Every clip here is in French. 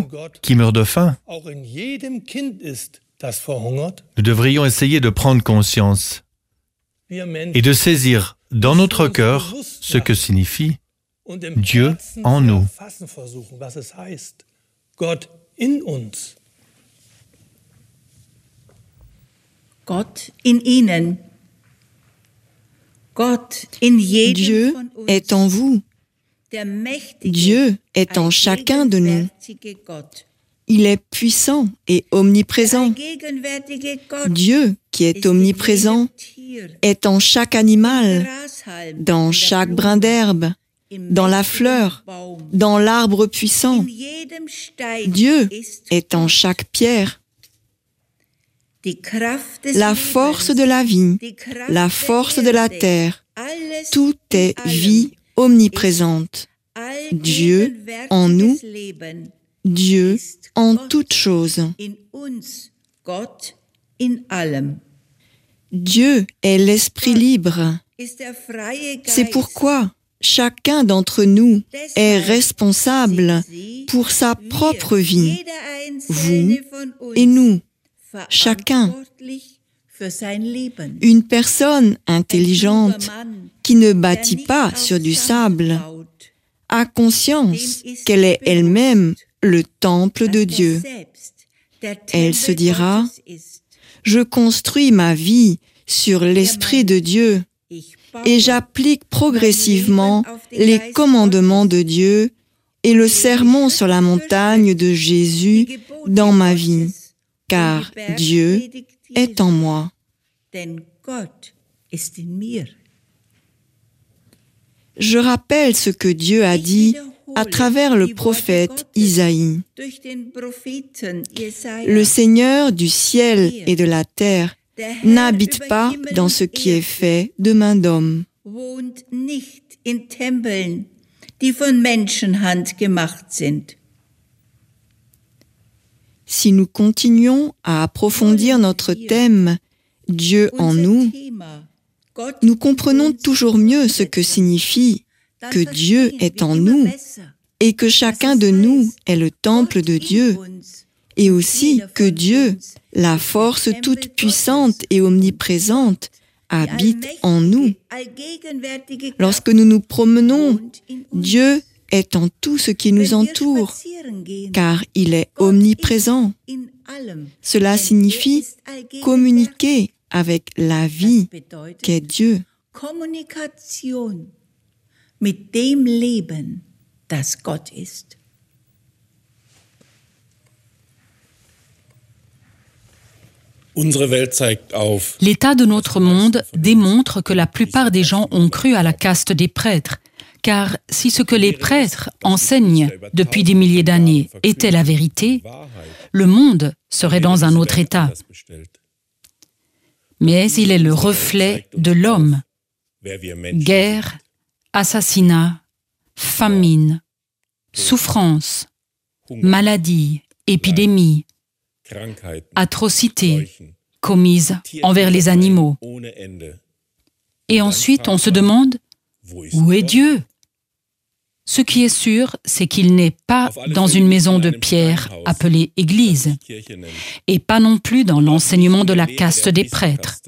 enfant qui meurt de faim. Nous devrions essayer de prendre conscience et de saisir dans notre cœur ce que signifie Dieu en nous. Gott in ihnen. Gott in jedem Dieu von uns. est en vous. Der mächtige, Dieu est en chacun de nous. allgegenwärtige Gott. Il est puissant et omniprésent. Allgegenwärtige Gott Dieu, qui est omniprésent, est en chaque animal, dans chaque brin d'herbe, dans la fleur, dans l'arbre puissant. Dieu est en chaque pierre. La force de la vie, la force de la terre, tout est vie omniprésente. Dieu en nous, Dieu en toutes choses. Dieu est l'esprit libre. C'est pourquoi chacun d'entre nous est responsable pour sa propre vie, vous et nous. Chacun. Une personne intelligente qui ne bâtit pas sur du sable a conscience qu'elle est elle-même le temple de Dieu. Elle se dira, « Je construis ma vie sur l'Esprit de Dieu et j'applique progressivement les commandements de Dieu et le sermon sur la montagne de Jésus dans ma vie. Car Dieu est en moi. » Je rappelle ce que Dieu a dit à travers le prophète Isaïe. Le Seigneur du ciel et de la terre n'habite pas dans ce qui est fait de main d'homme. Si nous continuons à approfondir notre thème « Dieu en nous », nous comprenons toujours mieux ce que signifie que Dieu est en nous et que chacun de nous est le temple de Dieu, et aussi que Dieu, la force toute puissante et omniprésente, habite en nous. Lorsque nous nous promenons, Dieu est en tout ce qui nous entoure, car il est omniprésent. Cela signifie communiquer avec la vie qu'est Dieu. Kommunikation mit dem Leben, das Gott ist. L'état de notre monde démontre que la plupart des gens ont cru à la caste des prêtres, car si ce que les prêtres enseignent depuis des milliers d'années était la vérité, le monde serait dans un autre état. Mais il est le reflet de l'homme. Guerre, assassinat, famine, souffrance, maladie, épidémie, atrocités commises envers les animaux. Et ensuite, on se demande, où est Dieu ? Ce qui est sûr, c'est qu'il n'est pas dans une maison de pierre appelée Église, et pas non plus dans l'enseignement de la caste des prêtres.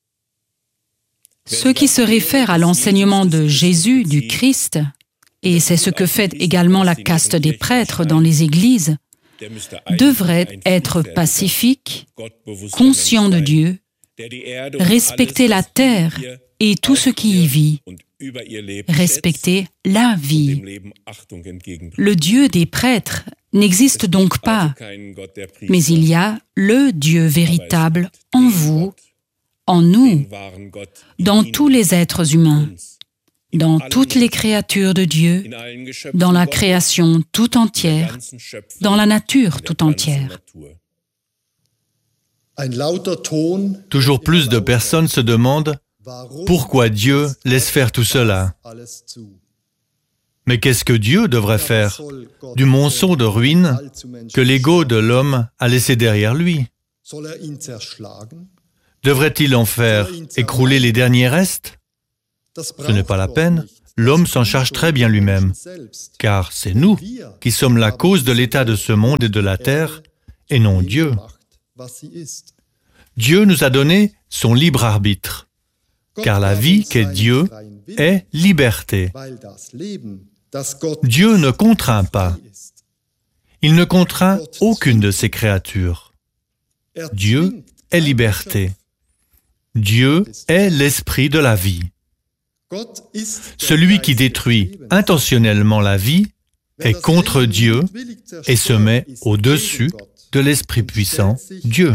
Ce qui se réfère à l'enseignement de Jésus, du Christ, et c'est ce que fait également la caste des prêtres dans les églises, devrait être pacifique, conscient de Dieu, respecter la terre et tout ce qui y vit, respecter la vie. Le Dieu des prêtres n'existe donc pas, mais il y a le Dieu véritable en vous, en nous, dans tous les êtres humains, dans toutes les créatures de Dieu, dans la création tout entière, dans la nature tout entière. Toujours plus de personnes se demandent pourquoi Dieu laisse faire tout cela. Mais qu'est-ce que Dieu devrait faire du monceau de ruines que l'ego de l'homme a laissé derrière lui? Devrait-il en faire écrouler les derniers restes? Ce n'est pas la peine. l'homme s'en charge très bien lui-même, car c'est nous qui sommes la cause de l'état de ce monde et de la terre, et non Dieu. Dieu nous a donné son libre arbitre, car la vie qu'est Dieu est liberté. Dieu ne contraint pas. Il ne contraint aucune de ses créatures. Dieu est liberté. Dieu est l'esprit de la vie. Celui qui détruit intentionnellement la vie est contre Dieu et se met au-dessus de l'Esprit puissant, Dieu.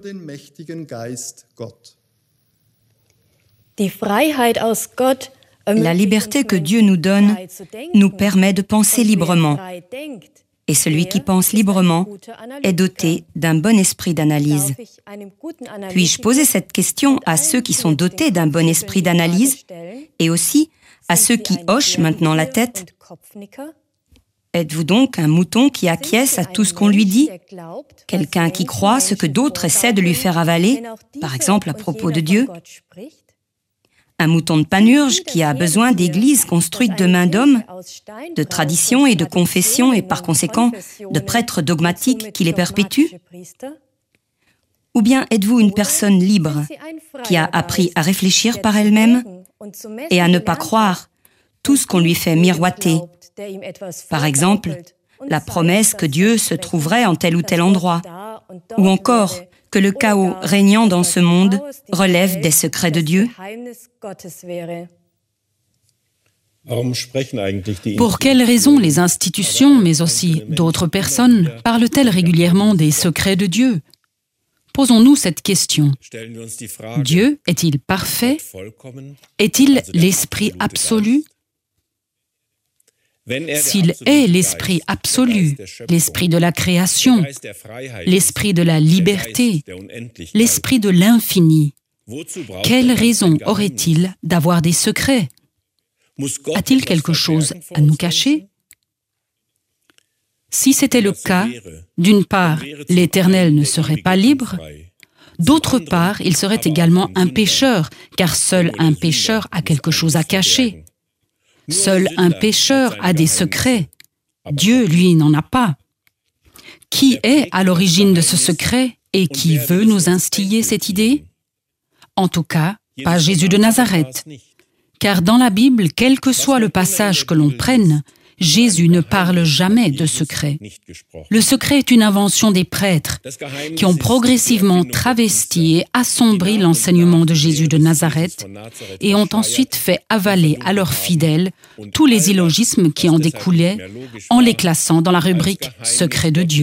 La liberté que Dieu nous donne nous permet de penser librement. Et celui qui pense librement est doté d'un bon esprit d'analyse. Puis-je poser cette question à ceux qui sont dotés d'un bon esprit d'analyse et aussi à ceux qui hochent maintenant la tête? Êtes-vous donc un mouton qui acquiesce à tout ce qu'on lui dit? Quelqu'un qui croit ce que d'autres essaient de lui faire avaler, par exemple à propos de Dieu? Un mouton de panurge qui a besoin d'églises construites de main d'hommes, de traditions et de confessions et par conséquent de prêtres dogmatiques qui les perpétuent? Ou bien êtes-vous une personne libre qui a appris à réfléchir par elle-même et à ne pas croire tout ce qu'on lui fait miroiter? Par exemple, la promesse que Dieu se trouverait en tel ou tel endroit, ou encore que le chaos régnant dans ce monde relève des secrets de Dieu? Pour quelles raisons les institutions, mais aussi d'autres personnes, parlent-elles régulièrement des secrets de Dieu? Posons-nous cette question. Dieu est-il parfait? Est-il l'esprit absolu? S'il est l'esprit absolu, l'esprit de la création, l'esprit de la liberté, l'esprit de l'infini, quelle raison aurait-il d'avoir des secrets? A-t-il quelque chose à nous cacher? Si c'était le cas, d'une part, l'Éternel ne serait pas libre, d'autre part, il serait également un pécheur, car seul un pécheur a quelque chose à cacher. Seul un pécheur a des secrets. Dieu, lui, n'en a pas. Qui est à l'origine de ce secret et qui veut nous instiller cette idée? En tout cas, pas Jésus de Nazareth. Car dans la Bible, quel que soit le passage que l'on prenne, Jésus ne parle jamais de secret. Le secret est une invention des prêtres qui ont progressivement travesti et assombri l'enseignement de Jésus de Nazareth et ont ensuite fait avaler à leurs fidèles tous les illogismes qui en découlaient en les classant dans la rubrique « Secret de Dieu ».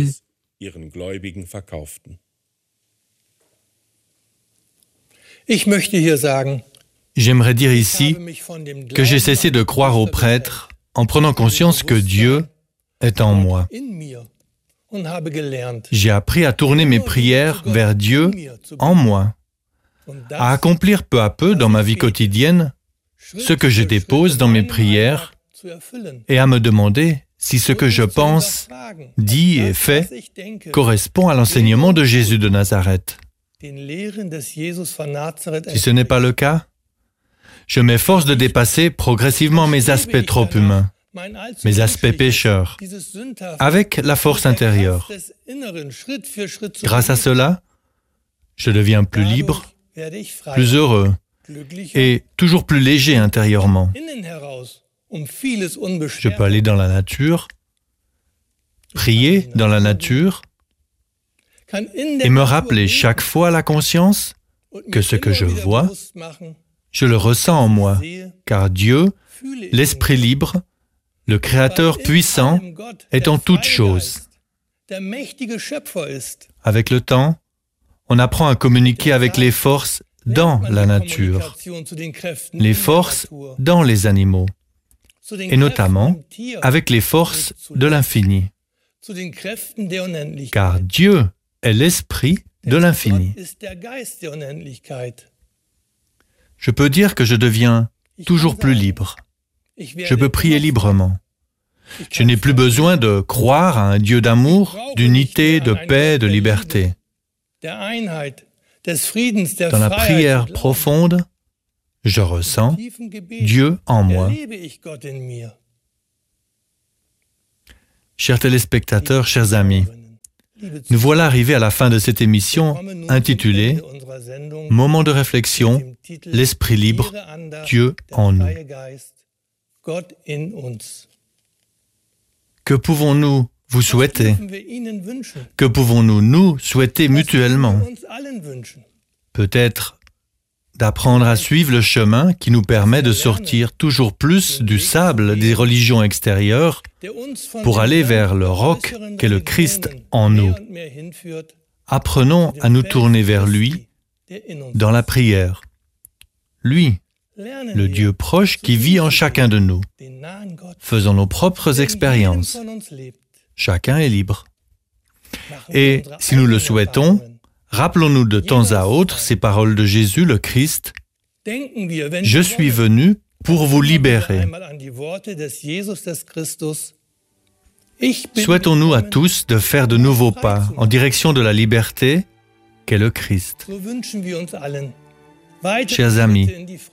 J'aimerais dire ici que j'ai cessé de croire aux prêtres en prenant conscience que Dieu est en moi. J'ai appris à tourner mes prières vers Dieu en moi, à accomplir peu à peu dans ma vie quotidienne ce que je dépose dans mes prières et à me demander si ce que je pense, dis et fais correspond à l'enseignement de Jésus de Nazareth. Si ce n'est pas le cas, je m'efforce de dépasser progressivement mes aspects trop humains, mes aspects pécheurs, avec la force intérieure. Grâce à cela, je deviens plus libre, plus heureux et toujours plus léger intérieurement. Je peux aller dans la nature, prier dans la nature et me rappeler chaque fois à la conscience que ce que je vois, je le ressens en moi, car Dieu, l'Esprit libre, le Créateur puissant, est en toutes choses. Avec le temps, on apprend à communiquer avec les forces dans la nature, les forces dans les animaux, et notamment avec les forces de l'infini. Car Dieu est l'Esprit de l'infini. Je peux dire que je deviens toujours plus libre. Je peux prier librement. Je n'ai plus besoin de croire à un Dieu d'amour, d'unité, de paix, de liberté. Dans la prière profonde, je ressens Dieu en moi. Chers téléspectateurs, chers amis, nous voilà arrivés à la fin de cette émission intitulée « Moment de réflexion, l'esprit libre, Dieu en nous ». Que pouvons-nous vous souhaiter? Que pouvons-nous nous souhaiter mutuellement? Peut-être d'apprendre à suivre le chemin qui nous permet de sortir toujours plus du sable des religions extérieures pour aller vers le roc qu'est le Christ en nous. Apprenons à nous tourner vers lui dans la prière. Lui, le Dieu proche qui vit en chacun de nous. Faisons nos propres expériences. Chacun est libre. Et si nous le souhaitons, rappelons-nous de temps à autre ces paroles de Jésus, le Christ. « Je suis venu pour vous libérer ». Souhaitons-nous à tous de faire de nouveaux pas en direction de la liberté qu'est le Christ. Chers amis,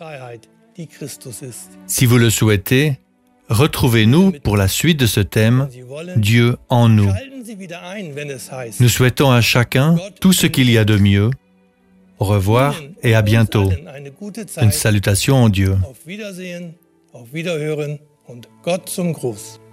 si vous le souhaitez, retrouvez-nous pour la suite de ce thème « Dieu en nous ». Nous souhaitons à chacun tout ce qu'il y a de mieux. Au revoir et à bientôt. Une salutation en Dieu. Auf Wiedersehen, auf Wiederhören und Gott zum Gruß.